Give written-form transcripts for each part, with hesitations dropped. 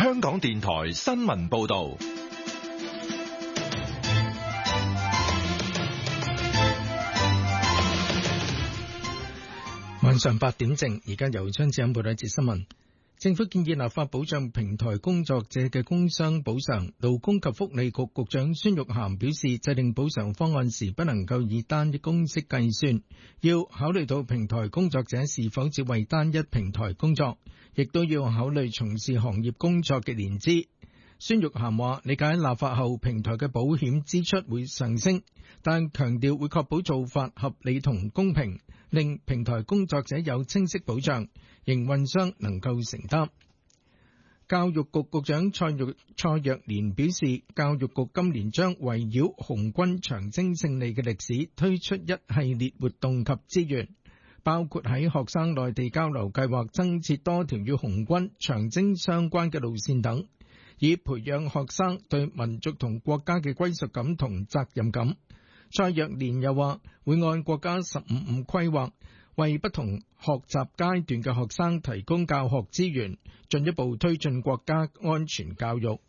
香港電台新聞報道。 晚上8點正，而家由張志欣報道一節新聞。政府建議立法保障平台工作者嘅工傷補償。勞工及福利局局長孫玉菡表示，制定補償方案時不能夠以單一公式計算，要考慮到平台工作者是否只為單一平台工作，亦都要考慮從事行業工作嘅年資。孫玉菡話：理解立法後平台嘅保險支出會上升，但強調會確保做法合理同公平，令平台工作者有清晰保障，營運商能夠承擔。教育局局長蔡若蓮表示，教育局今年將圍繞紅軍長征勝利嘅歷史推出一系列活動及資源，包括喺學生內地交流計劃增設多條與紅軍長征相關嘅路線等，以培養學生對民族同國家嘅歸屬感同責任感。蔡若蓮又話，會按國家15規劃，為不同學習階段嘅學生提供教學資源，進一步推進國家安全教育。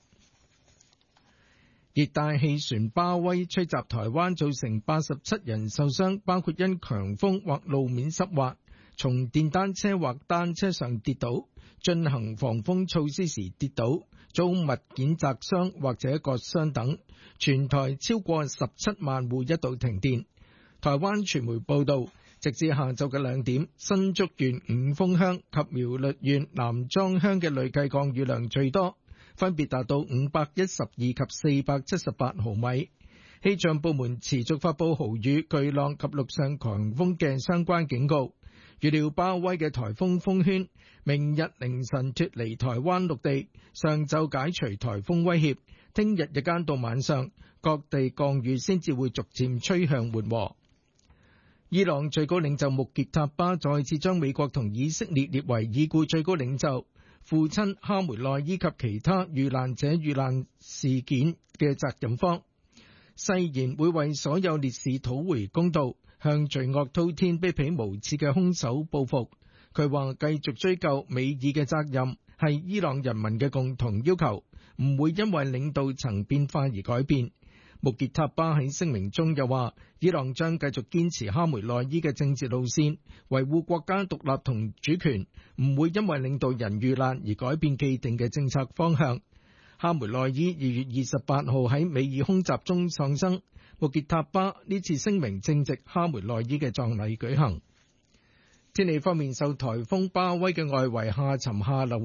熱帶氣旋巴威吹襲台灣，造成87人受傷，包括因強風或路面濕滑，從電單車或單車上跌倒，進行防風措施時跌倒，遭物件砸傷或者割傷等，全台超過17萬戶一度停電。台灣傳媒報道，直至下晝嘅2點，新竹縣五峰鄉及苗栗縣南莊鄉嘅累計降雨量最多，分別達到512及478毫米。氣象部門持續發佈豪雨、巨浪及陸上強風嘅相關警告。預料巴威嘅颱風風圈明日凌晨脫離台灣陸地，上晝解除颱風威脅，聽日日間到晚上，各地降雨先至會逐漸趨向緩和。伊朗最高領袖穆傑塔巴再次將美國同以色列列為已故最高領袖父親哈梅內伊及其他遇難者遇難事件嘅責任方，誓言會為所有烈士討回公道，向罪惡滔天、卑鄙無恥嘅兇手報復。佢話繼續追究美伊嘅責任係伊朗人民嘅共同要求，唔會因為領導層變化而改變。穆傑塔巴喺聲明中又話，伊朗將繼續堅持哈梅內伊嘅政治路線，維護國家獨立同主權，唔會因為領導人遇難而改變既定嘅政策方向。哈梅內伊2月28號喺美爾空襲中喪生，穆傑塔巴呢次聲明正值哈梅內伊嘅葬禮舉行。天氣方面，受颱風巴威嘅外圍下沉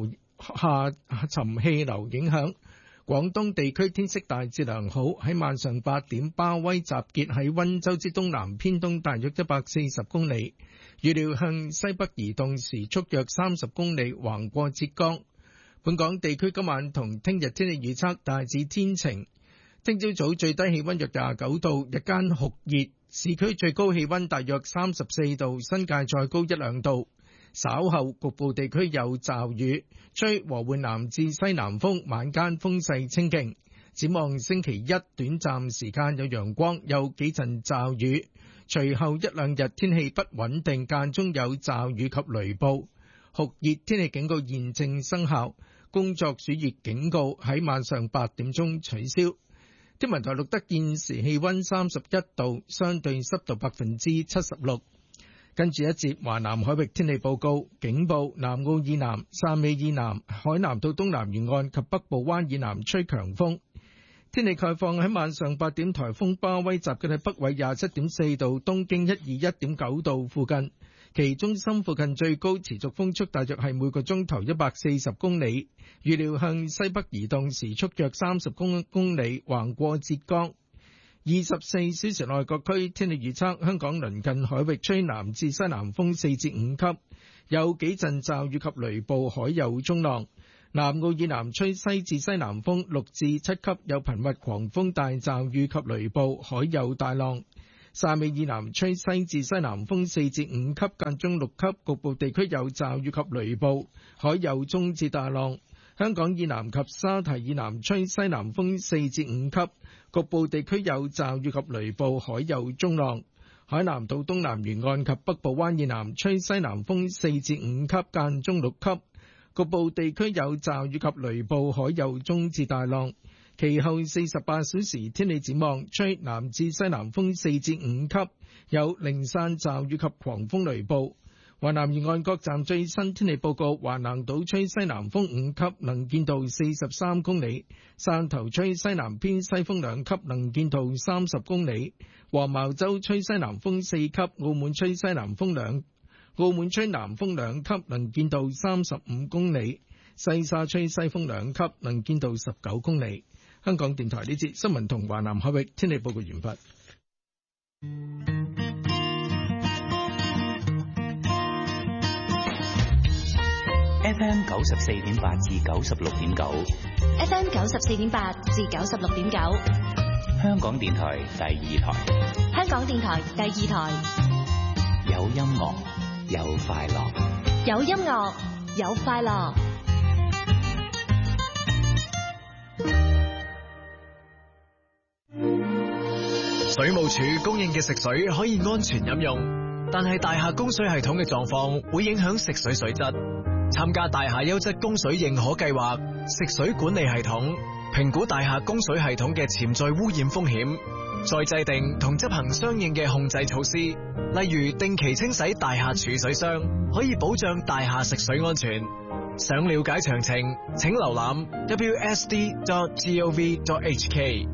氣流影響，廣東地區天色大致良好。喺晚上8點，巴威集結喺溫州之東南偏東大約140公里，預料向西北移動，時速約30公里，橫過浙江。本港地區今晚同聽日天氣預測大致天晴，聽朝早最低氣溫約29度，日間酷熱，市區最高氣溫大約34度，新界再高1-2度。稍後局部地區有驟雨，吹和緩南至西南風，晚間風勢清勁。展望星期一短暫時間有陽光，有幾陣驟雨，隨後1-2日天氣不穩定，間中有驟雨及雷暴。酷熱天氣警告現正生效，工作暑熱警告喺晚上8點鐘取消。天文台錄得現時氣溫31度，相對濕度76%。跟住一節華南海域天氣報告，警報：南澳以南、汕尾以南、海南到東南沿岸及北部灣以南吹強風。天氣概況喺晚上8點，颱風巴威集結喺北緯27.4度、東經121.9度附近，其中心附近最高持續風速大約係每個鐘頭140公里，預料向西北移動，時速約30公里，橫過浙江。24小時內各區天氣預測：香港鄰近海域吹南至西南風4至5級，有幾陣驟雨及雷暴，海有中浪。南澳以南吹西至西南風6至7級，有頻密狂風大驟雨及雷暴，海有大浪。汕尾以南吹西至西南風4至5級，間中6級，局部地區有驟雨及雷暴，海有中至大浪。香港以南及沙堤以南吹西南風4至5級，局部地區有驟雨及雷暴，海有中浪。海南島東南沿岸及北部灣以南吹西南風4至5級，間中6級， 局部地區有驟雨及雷暴，海有中至大浪。其後48小時天氣展望，吹南至西南風4至5級，有零散驟雨及狂風雷暴。華南沿岸各站最新天氣報告：華南島吹西南風5級，能見度43公里；汕頭吹西南偏西風2級，能見度30公里；黃茅洲吹西南風4級，澳門吹南風2級，能見度35公里；西沙吹西風2級，能見度19公里。香港電台呢節新聞同華南海域天氣報告完畢。 FM 94.8至96.9 ，FM 94.8至96.9， 香港電台第二台， 香港電台第二台， 有音樂，有快樂， 有音樂，有快樂。 水務署供應嘅食水可以安全飲用，但係大廈供水系統嘅狀況會影響食水水質。參加大廈優質供水認可計劃，食水管理系統評估大廈供水系統嘅潛在污染風險，再制定同執行相應嘅控制措施，例如定期清洗大廈儲水箱，可以保障大廈食水安全。想了解詳情，請瀏覽 wsd.gov.hk。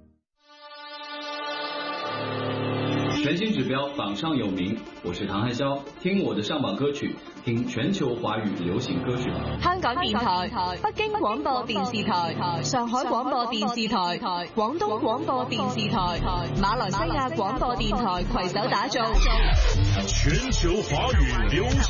全新指標榜上有名，我是唐漢霄，聽我的上榜歌曲，聽全球華語流行歌曲。 香港電台、北京廣播電視台、上海廣播電視台、廣東廣播電視台、馬來西亞廣播電台攜手打造全球華語流行